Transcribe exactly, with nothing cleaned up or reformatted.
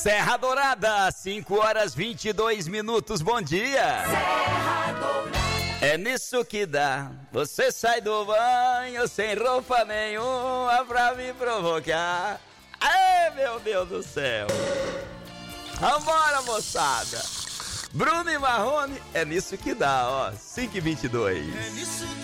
Serra Dourada, cinco horas vinte e dois minutos, bom dia. Serra Dourada. É nisso que dá, você sai do banho sem roupa nenhuma pra me provocar. Ai, meu Deus do céu. Vambora, moçada. Bruno e Marrone, é nisso que dá, ó, cinco e vinte e dois. É nisso